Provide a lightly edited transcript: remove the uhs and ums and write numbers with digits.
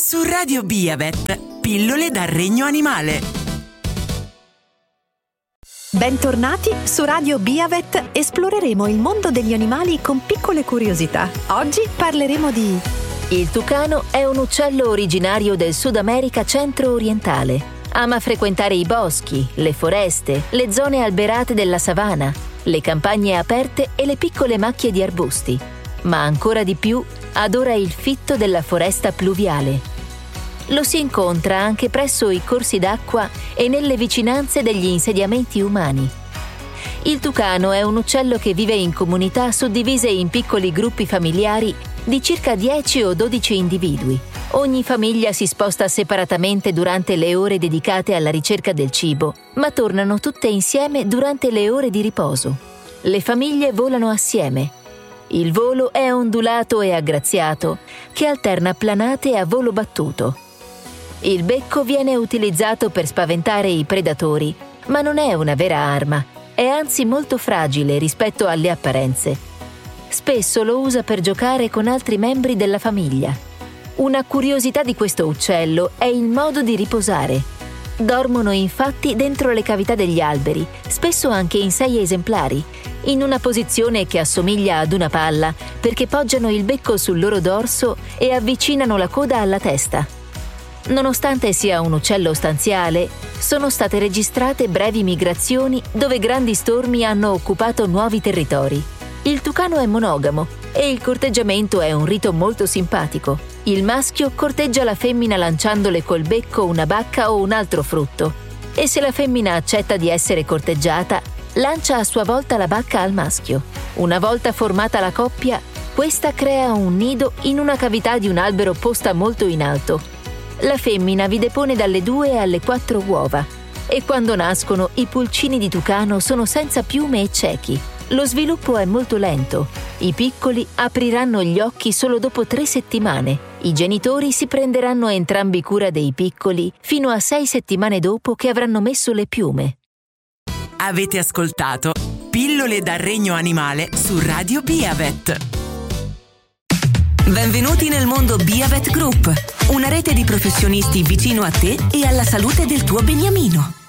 Su Radio Biavet, pillole dal regno animale. Bentornati su Radio Biavet, esploreremo il mondo degli animali con piccole curiosità. Oggi parleremo di... Il tucano è un uccello originario del Sud America centro-orientale. Ama frequentare i boschi, le foreste, le zone alberate della savana, le campagne aperte e le piccole macchie di arbusti. Ma ancora di più, adora il fitto della foresta pluviale. Lo si incontra anche presso i corsi d'acqua e nelle vicinanze degli insediamenti umani. Il tucano è un uccello che vive in comunità suddivise in piccoli gruppi familiari di circa 10 o 12 individui. Ogni famiglia si sposta separatamente durante le ore dedicate alla ricerca del cibo, ma tornano tutte insieme durante le ore di riposo. Le famiglie volano assieme. Il volo è ondulato e aggraziato, che alterna planate a volo battuto. Il becco viene utilizzato per spaventare i predatori, ma non è una vera arma, è anzi molto fragile rispetto alle apparenze. Spesso lo usa per giocare con altri membri della famiglia. Una curiosità di questo uccello è il modo di riposare. Dormono infatti dentro le cavità degli alberi, spesso anche in 6 esemplari, in una posizione che assomiglia ad una palla, perché poggiano il becco sul loro dorso e avvicinano la coda alla testa. Nonostante sia un uccello stanziale, sono state registrate brevi migrazioni dove grandi stormi hanno occupato nuovi territori. Il tucano è monogamo e il corteggiamento è un rito molto simpatico. Il maschio corteggia la femmina lanciandole col becco una bacca o un altro frutto, e se la femmina accetta di essere corteggiata, lancia a sua volta la bacca al maschio. Una volta formata la coppia, questa crea un nido in una cavità di un albero posta molto in alto. La femmina vi depone dalle 2 alle 4 uova e quando nascono i pulcini di tucano sono senza piume e ciechi. Lo sviluppo è molto lento. I piccoli apriranno gli occhi solo dopo 3 settimane. I genitori si prenderanno entrambi cura dei piccoli fino a 6 settimane dopo che avranno messo le piume. Avete ascoltato Pillole dal regno animale su Radio Biavet. Benvenuti nel mondo Biavet Group, una rete di professionisti vicino a te e alla salute del tuo beniamino.